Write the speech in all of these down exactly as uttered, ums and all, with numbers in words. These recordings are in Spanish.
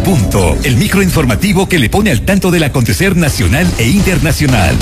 Punto, el microinformativo que le pone al tanto del acontecer nacional e internacional.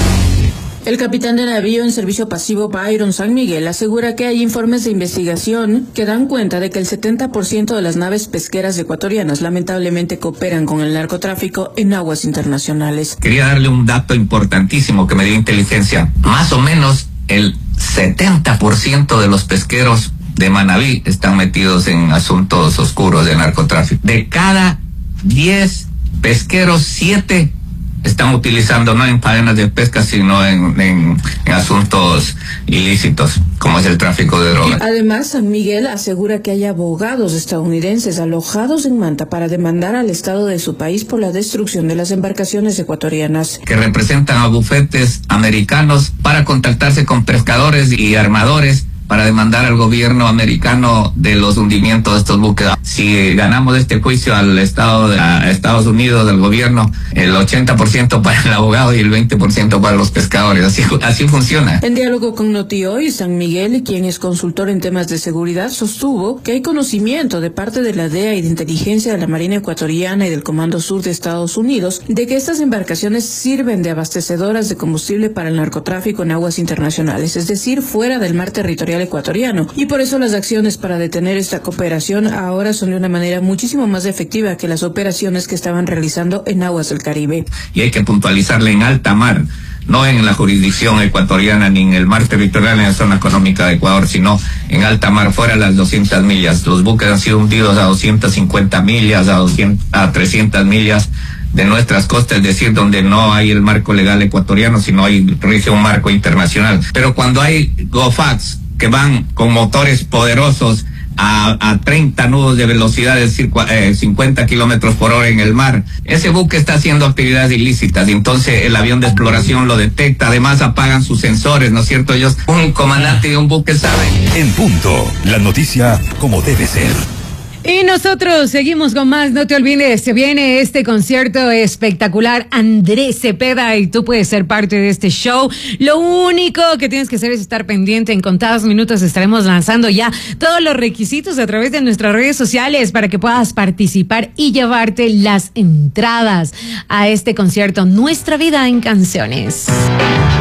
El capitán de navío en servicio pasivo Byron San Miguel asegura que hay informes de investigación que dan cuenta de que el setenta por ciento de las naves pesqueras ecuatorianas lamentablemente cooperan con el narcotráfico en aguas internacionales. Quería darle un dato importantísimo que me dio inteligencia. Más o menos el setenta por ciento de los pesqueros de Manabí están metidos en asuntos oscuros de narcotráfico. De cada diez pesqueros, siete están utilizando no en faenas de pesca, sino en, en, en asuntos ilícitos, como es el tráfico de drogas. Además, San Miguel asegura que hay abogados estadounidenses alojados en Manta para demandar al Estado de su país por la destrucción de las embarcaciones ecuatorianas. Que representan a bufetes americanos para contactarse con pescadores y armadores para demandar al gobierno americano de los hundimientos de estos buques. Si ganamos este juicio al Estado de a Estados Unidos, del gobierno, el ochenta por ciento para el abogado y el veinte por ciento para los pescadores. Así, así funciona. En diálogo con Notioy, San Miguel, quien es consultor en temas de seguridad, sostuvo que hay conocimiento de parte de la D E A y de inteligencia de la Marina Ecuatoriana y del Comando Sur de Estados Unidos de que estas embarcaciones sirven de abastecedoras de combustible para el narcotráfico en aguas internacionales, es decir, fuera del mar territorial ecuatoriano, y por eso las acciones para detener esta cooperación ahora son de una manera muchísimo más efectiva que las operaciones que estaban realizando en aguas del Caribe. Y hay que puntualizarle en alta mar, no en la jurisdicción ecuatoriana ni en el mar territorial en la zona económica de Ecuador, sino en alta mar, fuera de las doscientas millas. Los buques han sido hundidos a doscientas cincuenta millas, a, doscientas, a trescientas millas de nuestras costas, es decir, donde no hay el marco legal ecuatoriano, sino hay rige un marco internacional. Pero cuando hay GoFax que van con motores poderosos a, a treinta nudos de velocidad, es decir, eh, cincuenta kilómetros por hora en el mar, ese buque está haciendo actividades ilícitas, y entonces el avión de exploración lo detecta, además apagan sus sensores, ¿no es cierto? Ellos, un comandante de un buque sabe. En punto, la noticia como debe ser. Y nosotros seguimos con más. No te olvides, se viene este concierto espectacular, Andrés Cepeda, y tú puedes ser parte de este show. Lo único que tienes que hacer es estar pendiente. En contados minutos estaremos lanzando ya todos los requisitos a través de nuestras redes sociales para que puedas participar y llevarte las entradas a este concierto, Nuestra Vida en Canciones.